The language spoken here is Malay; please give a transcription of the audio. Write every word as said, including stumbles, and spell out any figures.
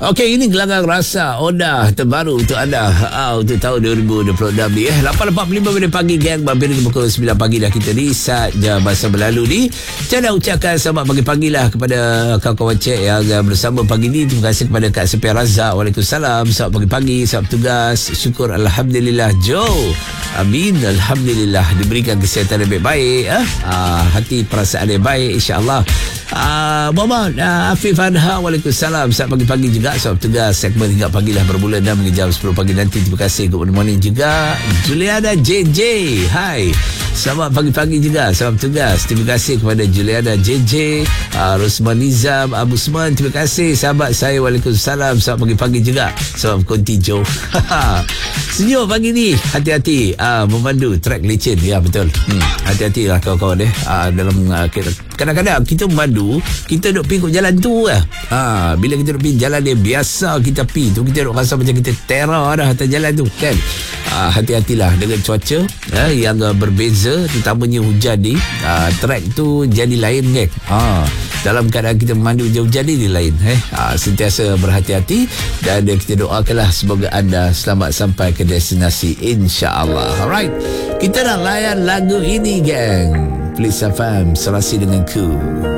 Okey, ini gelanggang rasa Oda terbaru untuk anda uh, untuk tahun dua ribu dua puluh enam ni eh. lapan empat puluh lima minit pagi, gang. Mampir ke pukul sembilan pagi dah kita ni. Saja masa berlalu ni. Saya nak ucapkan selamat pagi-pagi lah kepada kawan-kawan cek yang uh, bersama pagi ni. Terima kasih kepada Kak Sepian Razak. Waalaikumsalam. Selamat pagi-pagi, selamat tugas. Syukur Alhamdulillah. Joe, amin, Alhamdulillah diberikan kesihatan yang baik-baik eh? uh, hati perasaan yang baik, insyaAllah. Uh, Muhammad uh, Afif Anha, Waalaikumsalam. Selamat pagi-pagi juga. Selamat tugas. Segmen hingga pagi lah bermula enam hingga jam sepuluh pagi nanti. Terima kasih. Good morning juga Juliana J J. Hai, selamat pagi-pagi juga. Selamat tugas. Terima kasih kepada Juliana J J, uh, Rosman Nizam, Abu Usman. Terima kasih sahabat saya. Waalaikumsalam. Selamat pagi-pagi juga. Selamat konti Jo. Senyum pagi ni. Hati-hati uh, memandu track lecin. Ya, betul. hmm. Hati-hati lah kawan-kawan eh. uh, Dalam uh, kadang-kadang kita memandu, kita duk pergi jalan tu lah. Ha, bila kita duk pergi jalan dia biasa kita pergi tu, kita duk rasa macam kita terror dah atas jalan tu kan. Ha, hati-hatilah dengan cuaca ha, yang uh, berbeza, terutamanya hujan ni. Ha, track tu jadi lain kan. Ha, dalam keadaan kita memandu hujan-hujan ni dia lain eh. Ha, sentiasa berhati-hati dan uh, kita doakanlah semoga anda selamat sampai ke destinasi, insya-Allah. Alright, kita nak layan lagu ini, gang. Please F M, serasi dengan ku.